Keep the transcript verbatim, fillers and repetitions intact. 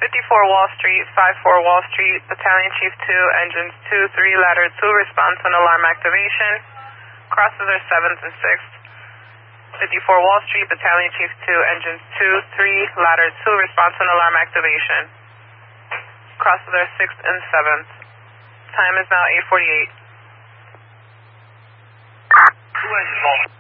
fifty-four Wall Street, five four Wall Street, Battalion Chief two, engines two three, ladder two, response and alarm activation. Crosses are seventh and sixth. fifty-four Wall Street, Battalion Chief two, engines two three, ladder two, response and alarm activation. Crosses are sixth and seventh. Time is now eight forty-eight. Two engines on.